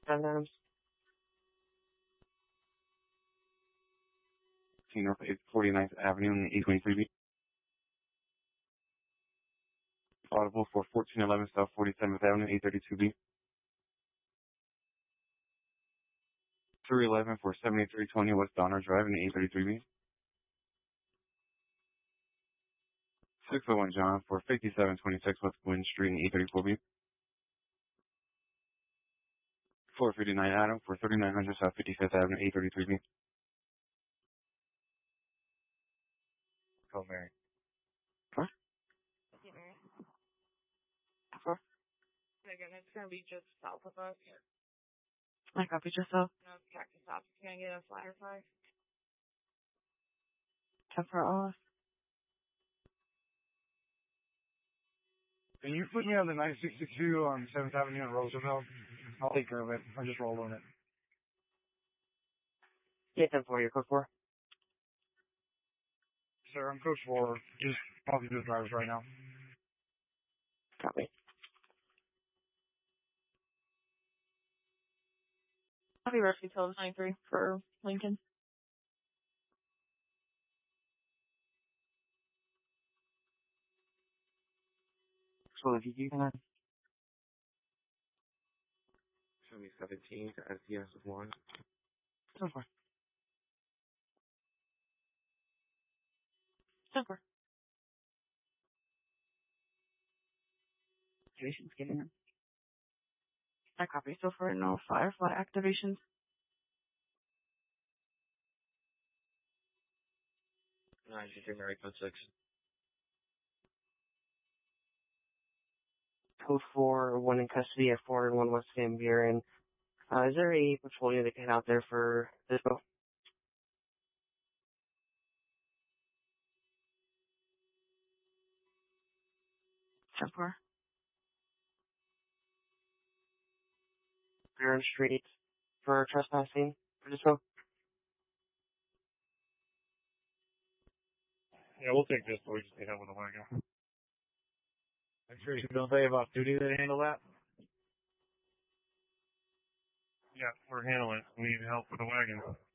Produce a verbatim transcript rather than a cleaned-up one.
seven Adams. North forty-ninth Avenue and E twenty-three B. Audible for fourteen eleven South forty-seventh Avenue, A thirty-two B. three eleven for seventy-three twenty West Donner Drive in A thirty-three B. six oh one John for fifty-seven twenty-six West Gwynn Street in A thirty-four B. four fifty-nine Adam for thirty-nine hundred South fifty-fifth Avenue, A thirty-three B. Call Mary. Huh? Yeah, Mary. Huh? Again, it's gonna be just south of us. I copy yourself. No, Cactus Stop. It's gonna get a flyer fire. ten for off. Can you put me on the nine sixty-two on seventh Avenue in Roosevelt? I'll take care of it. I'll just roll on it. Yeah, ten four, your code four. Sir, I'm coach four. Just talking to the drivers right now. Copy. I'll be rescue till twenty-three for Lincoln. So if you can. Show me seventeen to S D S one. ten four. ten four. Activations getting in. I copy. So for no Firefly activations. nine fifty Mary code six. Code four, one in custody at four oh one West Van Buren. Uh, is there a patrol unit that can get out there for this boat? ten four. Buren Street for trespassing for this boat? Yeah, we'll take this, but we just need help with the wagon. Expiration don't they have off duty to handle that? Yeah, we're handling it. We need help with the wagon.